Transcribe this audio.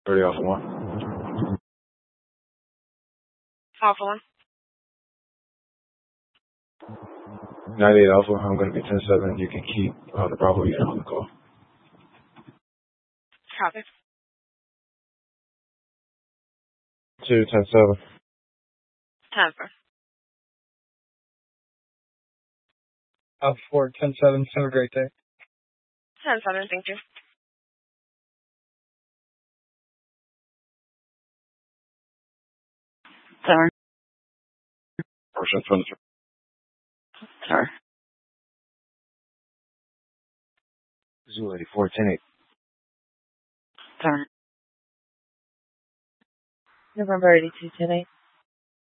30 Alpha 1. Alpha 1. 98 Alpha, I'm going to be 10-7. You can keep the Bravo unit on the call. Copy. 2, 10-7. 10 for. Alpha 4, 10-7. Have a great day. 10-7, thank you. Tower. Person 23. Tower. Zoo 84, 10-8. Tower. November 82, 10-8.